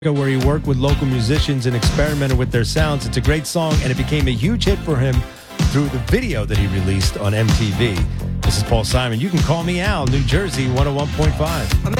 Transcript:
where he worked with local musicians and experimented with their sounds. It's a great song, and it became a huge hit for him through the video that he released on MTV. This is Paul Simon. You can call me Al, New Jersey 101.5.